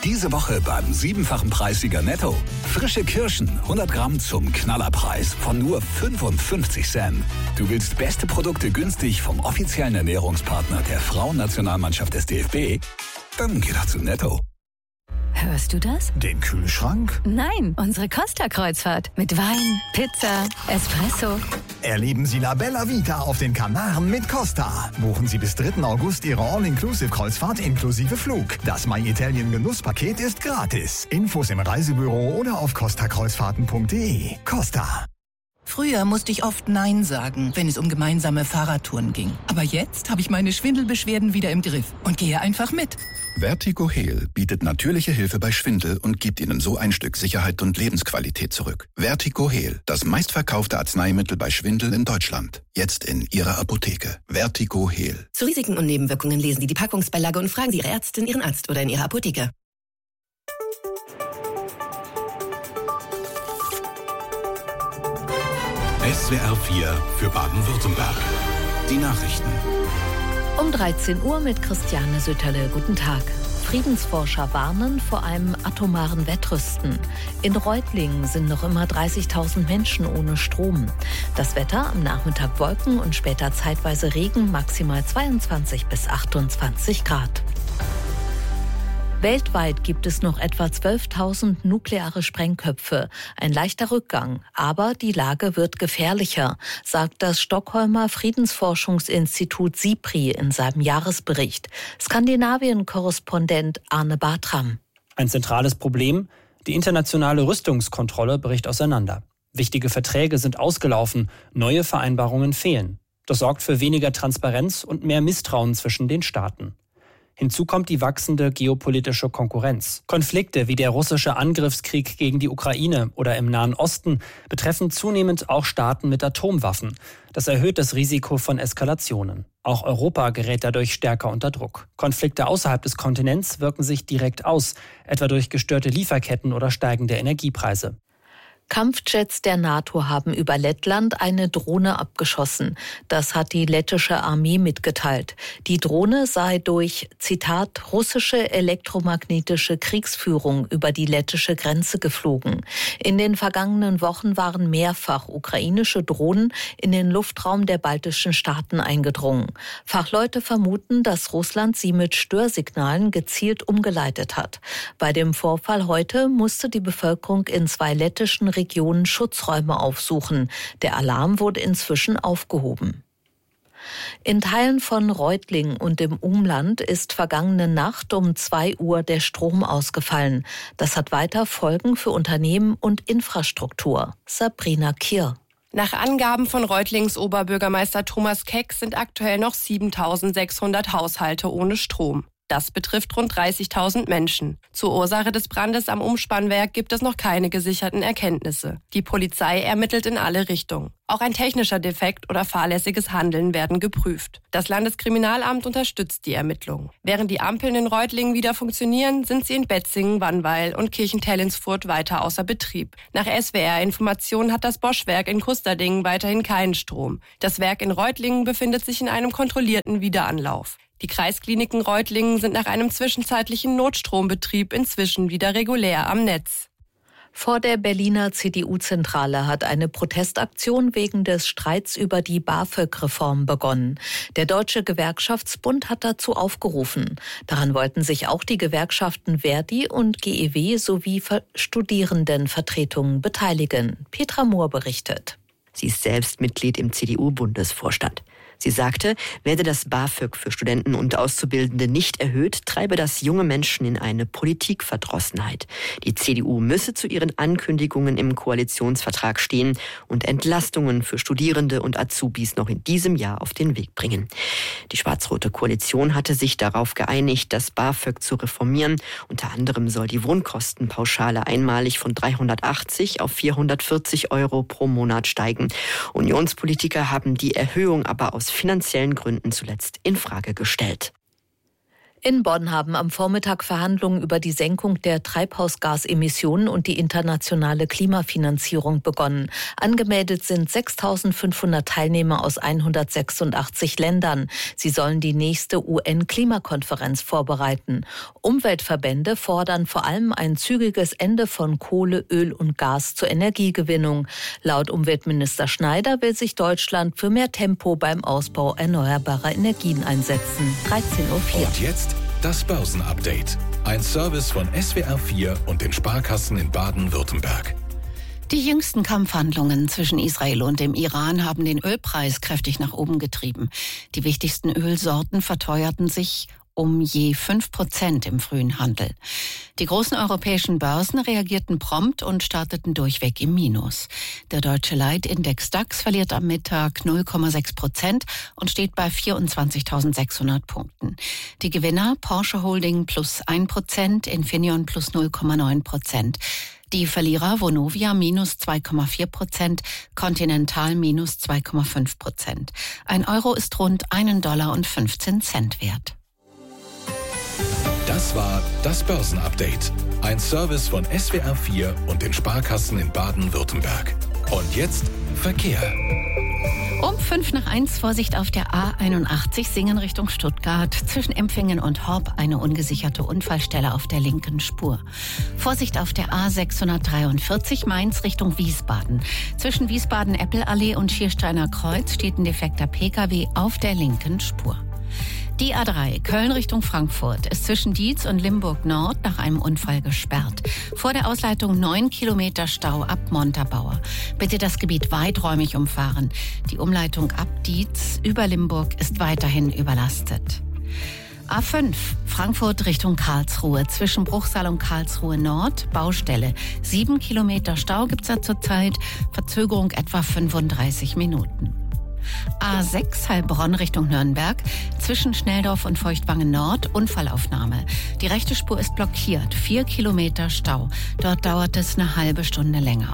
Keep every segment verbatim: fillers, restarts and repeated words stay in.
Diese Woche beim siebenfachen Preissieger Netto. Frische Kirschen, hundert Gramm zum Knallerpreis von nur fünfundfünfzig Cent. Du willst beste Produkte günstig vom offiziellen Ernährungspartner der Frauennationalmannschaft des D F B? Dann geh doch zu Netto. Hörst du das? Den Kühlschrank? Nein, unsere Costa-Kreuzfahrt. Mit Wein, Pizza, Espresso. Erleben Sie La Bella Vita auf den Kanaren mit Costa. Buchen Sie bis dritten August Ihre All-Inclusive-Kreuzfahrt inklusive Flug. Das My Italien Genusspaket ist gratis. Infos im Reisebüro oder auf costa kreuzfahrten punkt de. Costa. Früher musste ich oft Nein sagen, wenn es um gemeinsame Fahrradtouren ging. Aber jetzt habe ich meine Schwindelbeschwerden wieder im Griff und gehe einfach mit. Vertigo Heal bietet natürliche Hilfe bei Schwindel und gibt Ihnen so ein Stück Sicherheit und Lebensqualität zurück. Vertigo Heal, das meistverkaufte Arzneimittel bei Schwindel in Deutschland. Jetzt in Ihrer Apotheke. Vertigo Heal. Zu Risiken und Nebenwirkungen lesen Sie die Packungsbeilage und fragen Sie Ihre Ärztin, Ihren Arzt oder in Ihrer Apotheke. S W R vier für Baden-Württemberg. Die Nachrichten. Um dreizehn Uhr mit Christiane Sütterle. Guten Tag. Friedensforscher warnen vor einem atomaren Wettrüsten. In Reutlingen sind noch immer dreißigtausend Menschen ohne Strom. Das Wetter am Nachmittag Wolken und später zeitweise Regen, maximal zweiundzwanzig bis achtundzwanzig Grad. Weltweit gibt es noch etwa zwölftausend nukleare Sprengköpfe. Ein leichter Rückgang, aber die Lage wird gefährlicher, sagt das Stockholmer Friedensforschungsinstitut SIPRI in seinem Jahresbericht. Skandinavien-Korrespondent Arne Bartram. Ein zentrales Problem: die internationale Rüstungskontrolle bricht auseinander. Wichtige Verträge sind ausgelaufen, neue Vereinbarungen fehlen. Das sorgt für weniger Transparenz und mehr Misstrauen zwischen den Staaten. Hinzu kommt die wachsende geopolitische Konkurrenz. Konflikte wie der russische Angriffskrieg gegen die Ukraine oder im Nahen Osten betreffen zunehmend auch Staaten mit Atomwaffen. Das erhöht das Risiko von Eskalationen. Auch Europa gerät dadurch stärker unter Druck. Konflikte außerhalb des Kontinents wirken sich direkt aus, etwa durch gestörte Lieferketten oder steigende Energiepreise. Kampfjets der NATO haben über Lettland eine Drohne abgeschossen. Das hat die lettische Armee mitgeteilt. Die Drohne sei durch, Zitat, russische elektromagnetische Kriegsführung über die lettische Grenze geflogen. In den vergangenen Wochen waren mehrfach ukrainische Drohnen in den Luftraum der baltischen Staaten eingedrungen. Fachleute vermuten, dass Russland sie mit Störsignalen gezielt umgeleitet hat. Bei dem Vorfall heute musste die Bevölkerung in zwei lettischen Regionen Schutzräume aufsuchen. Der Alarm wurde inzwischen aufgehoben. In Teilen von Reutlingen und im Umland ist vergangene Nacht um zwei Uhr der Strom ausgefallen. Das hat weiter Folgen für Unternehmen und Infrastruktur. Sabrina Kier. Nach Angaben von Reutlings Oberbürgermeister Thomas Keck sind aktuell noch siebentausendsechshundert Haushalte ohne Strom. Das betrifft rund dreißigtausend Menschen. Zur Ursache des Brandes am Umspannwerk gibt es noch keine gesicherten Erkenntnisse. Die Polizei ermittelt in alle Richtungen. Auch ein technischer Defekt oder fahrlässiges Handeln werden geprüft. Das Landeskriminalamt unterstützt die Ermittlungen. Während die Ampeln in Reutlingen wieder funktionieren, sind sie in Betzingen, Wannweil und Kirchentellensfurt weiter außer Betrieb. Nach S W R-Informationen hat das Bosch-Werk in Kusterdingen weiterhin keinen Strom. Das Werk in Reutlingen befindet sich in einem kontrollierten Wiederanlauf. Die Kreiskliniken Reutlingen sind nach einem zwischenzeitlichen Notstrombetrieb inzwischen wieder regulär am Netz. Vor der Berliner C D U-Zentrale hat eine Protestaktion wegen des Streits über die BAföG-Reform begonnen. Der Deutsche Gewerkschaftsbund hat dazu aufgerufen. Daran wollten sich auch die Gewerkschaften Verdi und G E W sowie Studierendenvertretungen beteiligen. Petra Mohr berichtet. Sie ist selbst Mitglied im C D U-Bundesvorstand. Sie sagte, werde das BAföG für Studenten und Auszubildende nicht erhöht, treibe das junge Menschen in eine Politikverdrossenheit. Die C D U müsse zu ihren Ankündigungen im Koalitionsvertrag stehen und Entlastungen für Studierende und Azubis noch in diesem Jahr auf den Weg bringen. Die schwarz-rote Koalition hatte sich darauf geeinigt, das BAföG zu reformieren. Unter anderem soll die Wohnkostenpauschale einmalig von dreihundertachtzig auf vierhundertvierzig Euro pro Monat steigen. Unionspolitiker haben die Erhöhung aber aus finanziellen Gründen zuletzt in Frage gestellt. In Bonn haben am Vormittag Verhandlungen über die Senkung der Treibhausgasemissionen und die internationale Klimafinanzierung begonnen. Angemeldet sind sechstausendfünfhundert Teilnehmer aus hundertsechsundachtzig Ländern. Sie sollen die nächste U N-Klimakonferenz vorbereiten. Umweltverbände fordern vor allem ein zügiges Ende von Kohle, Öl und Gas zur Energiegewinnung. Laut Umweltminister Schneider will sich Deutschland für mehr Tempo beim Ausbau erneuerbarer Energien einsetzen. dreizehn Uhr vier. Und jetzt das Börsenupdate. Ein Service von S W R vier und den Sparkassen in Baden-Württemberg. Die jüngsten Kampfhandlungen zwischen Israel und dem Iran haben den Ölpreis kräftig nach oben getrieben. Die wichtigsten Ölsorten verteuerten sich um je fünf Prozent im frühen Handel. Die großen europäischen Börsen reagierten prompt und starteten durchweg im Minus. Der deutsche Leitindex DAX verliert am Mittag null Komma sechs Prozent und steht bei vierundzwanzigtausendsechshundert Punkten. Die Gewinner Porsche Holding plus ein Prozent, Infineon plus null Komma neun Prozent. Die Verlierer Vonovia minus zwei Komma vier Prozent, Continental minus zwei Komma fünf Prozent. Ein Euro ist rund einen Dollar und fünfzehn Cent wert. Das war das Börsenupdate. Ein Service von S W R vier und den Sparkassen in Baden-Württemberg. Und jetzt Verkehr. Um fünf nach eins Vorsicht auf der A einundachtzig Singen Richtung Stuttgart. Zwischen Empfingen und Horb eine ungesicherte Unfallstelle auf der linken Spur. Vorsicht auf der A sechshundertdreiundvierzig Mainz Richtung Wiesbaden. Zwischen Wiesbaden-Eppelallee und Schiersteiner Kreuz steht ein defekter Pkw auf der linken Spur. Die A drei Köln Richtung Frankfurt ist zwischen Dietz und Limburg Nord nach einem Unfall gesperrt. Vor der Ausleitung neun Kilometer Stau ab Montabaur. Bitte das Gebiet weiträumig umfahren. Die Umleitung ab Dietz über Limburg ist weiterhin überlastet. A fünf Frankfurt Richtung Karlsruhe. Zwischen Bruchsal und Karlsruhe Nord Baustelle. Sieben Kilometer Stau gibt's da zurzeit. Verzögerung etwa fünfunddreißig Minuten. A sechs Heilbronn Richtung Nürnberg, zwischen Schnelldorf und Feuchtwangen Nord, Unfallaufnahme. Die rechte Spur ist blockiert, vier Kilometer Stau. Dort dauert es eine halbe Stunde länger.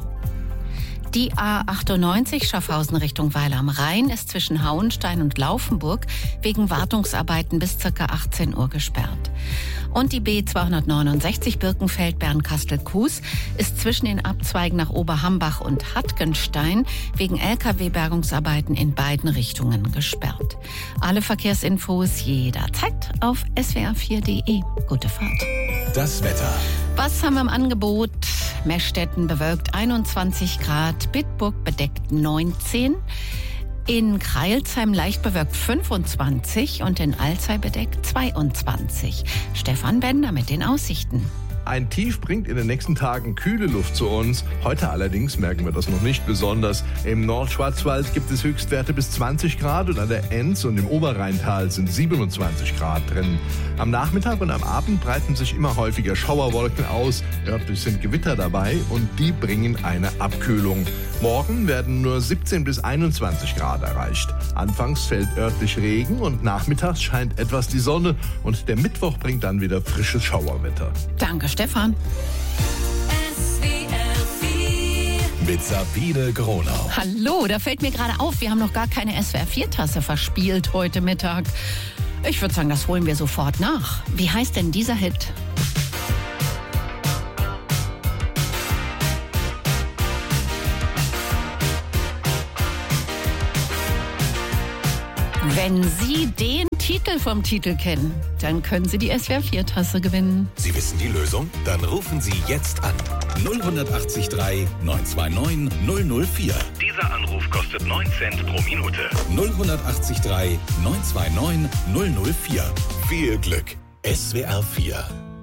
Die A achtundneunzig Schaffhausen Richtung Weiler am Rhein ist zwischen Hauenstein und Laufenburg wegen Wartungsarbeiten bis ca. achtzehn Uhr gesperrt. Und die B zweihundertneunundsechzig Birkenfeld-Bernkastel-Kues ist zwischen den Abzweigen nach Oberhambach und Hattgenstein wegen L K W-Bergungsarbeiten in beiden Richtungen gesperrt. Alle Verkehrsinfos jederzeit auf S W R vier Punkt de. Gute Fahrt. Das Wetter. Was haben wir im Angebot? Meschstetten bewölkt einundzwanzig Grad, Bitburg bedeckt neunzehn, in Kreilsheim leicht bewölkt fünfundzwanzig und in Alzey bedeckt zweiundzwanzig. Stefan Bender mit den Aussichten. Ein Tief bringt in den nächsten Tagen kühle Luft zu uns. Heute allerdings merken wir das noch nicht besonders. Im Nordschwarzwald gibt es Höchstwerte bis zwanzig Grad und an der Enz und im Oberrheintal sind siebenundzwanzig Grad drin. Am Nachmittag und am Abend breiten sich immer häufiger Schauerwolken aus. Örtlich sind Gewitter dabei und die bringen eine Abkühlung. Morgen werden nur siebzehn bis einundzwanzig Grad erreicht. Anfangs fällt örtlich Regen und nachmittags scheint etwas die Sonne. Und der Mittwoch bringt dann wieder frisches Schauerwetter. Danke, Stefan. Mit Sabine Gronau. Hallo, da fällt mir gerade auf, wir haben noch gar keine S W R vier Tasse verspielt heute Mittag. Ich würde sagen, das holen wir sofort nach. Wie heißt denn dieser Hit? Wenn Sie den Titel vom Titel kennen, dann können Sie die S W R vier Tasse gewinnen. Sie wissen die Lösung? Dann rufen Sie jetzt an. null acht drei neun zwei neun null null vier. Dieser Anruf kostet neun Cent pro Minute. null acht drei neun zwei neun null null vier. Viel Glück. S W R vier.